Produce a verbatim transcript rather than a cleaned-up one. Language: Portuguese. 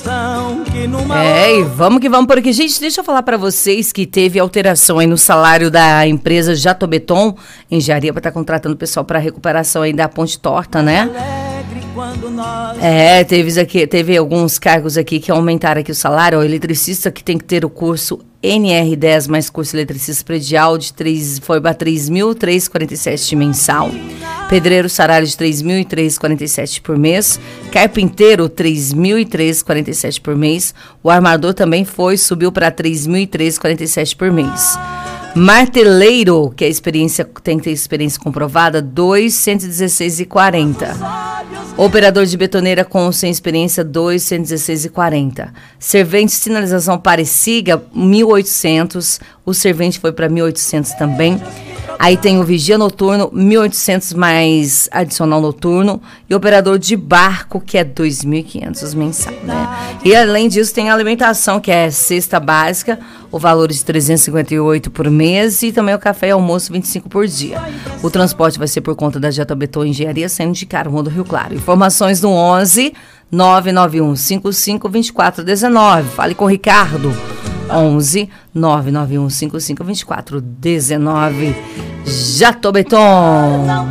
É, e vamos que vamos, porque, gente, deixa eu falar pra vocês que teve alteração aí no salário da empresa Jatobeton Engenharia, para estar tá contratando pessoal para recuperação aí da ponte torta, né? É, teve, aqui, teve alguns cargos aqui que aumentaram aqui o salário. O eletricista que tem que ter o curso N R dez mais curso eletricista predial de três, foi para três mil trezentos e quarenta e sete mensal. Pedreiro, salário de três mil trezentos e quarenta e sete por mês. Carpinteiro, três mil trezentos e quarenta e sete por mês. O armador também foi, subiu para três mil trezentos e quarenta e sete por mês. Marteleiro, que é experiência, tem que ter experiência comprovada, dois mil cento e dezesseis e quarenta. Operador de betoneira com sem experiência, dois mil cento e dezesseis e quarenta. Servente de sinalização Parecida, mil e oitocentos. O servente foi para mil e oitocentos também. Aí tem o vigia noturno, mil e oitocentos mais adicional noturno. E operador de barco, que é dois mil e quinhentos mensal, né? E além disso tem a alimentação, que é cesta básica, o valor de trezentos e cinquenta e oito por mês. E também o café e almoço, vinte e cinco por dia. O transporte vai ser por conta da Jatobeton Engenharia, saindo de Carmo do Rio Claro. Informações no onze nove nove um cinco cinco dois quatro um nove. Fale com o Ricardo. onze nove nove um cinco cinco dois quatro um nove. Jatobeton.